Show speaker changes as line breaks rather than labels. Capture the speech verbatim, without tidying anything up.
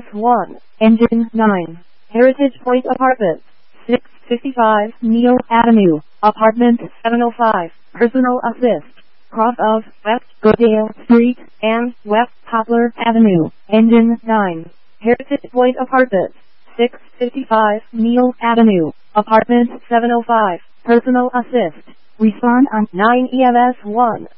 one, Engine nine, Heritage Point Apartments, six fifty-five Neal Avenue, Apartment seven oh five, Personal Assist, cross of West Goodale Street and West Poplar Avenue, Engine nine, Heritage Point Apartments, six fifty-five Neal Avenue, Apartment seven oh five, Personal Assist, respond on nine E M S one.